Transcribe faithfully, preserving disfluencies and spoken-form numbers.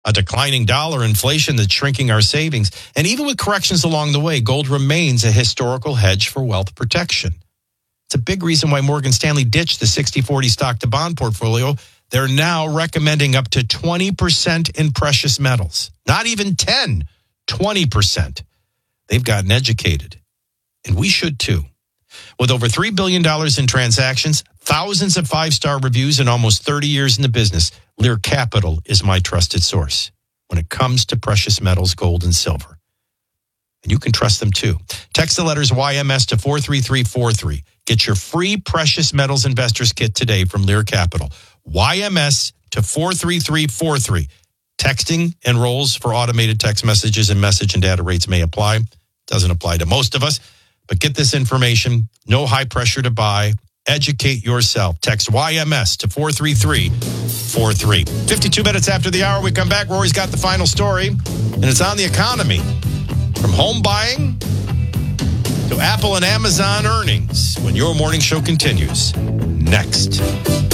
a declining dollar, inflation that's shrinking our savings. And even with corrections along the way, gold remains a historical hedge for wealth protection. It's a big reason why Morgan Stanley ditched the sixty forty stock to bond portfolio. They're now recommending up to twenty percent in precious metals. Not even ten, twenty percent. They've gotten educated. And we should too. With over three billion dollars in transactions, thousands of five-star reviews, and almost thirty years in the business, Lear Capital is my trusted source when it comes to precious metals, gold, and silver. And you can trust them too. Text the letters Y M S to four three three four three. Get your free Precious Metals Investors Kit today from Lear Capital. Y M S to four three three four three. Texting enrolls for automated text messages, and message and data rates may apply. Doesn't apply to most of us. But get this information. No high pressure to buy. Educate yourself. Text Y M S to four three three four three. fifty-two minutes after the hour, we come back. Rory's got the final story, and it's on the economy. From home buying to Apple and Amazon earnings, when your morning show continues next.